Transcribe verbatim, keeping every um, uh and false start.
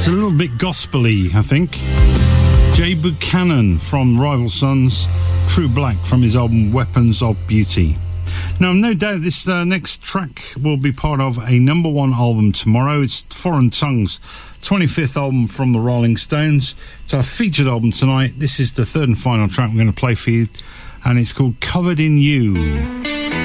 It's a little bit gospel-y, I think. Jay Buchanan from Rival Sons, True Black from his album Weapons of Beauty. Now, no doubt this uh, next track will be part of a number one album tomorrow. It's Foreign Tongues, twenty-fifth album from the Rolling Stones. It's our featured album tonight. This is the third and final track we're going to play for you, and it's called Covered in You.